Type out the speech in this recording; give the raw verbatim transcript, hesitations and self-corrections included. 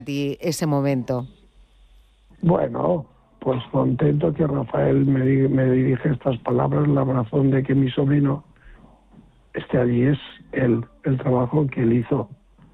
ti ese momento? Bueno, pues contento que Rafael me, di- me dirige estas palabras. La razón de que mi sobrino esté allí es él, el trabajo que él hizo.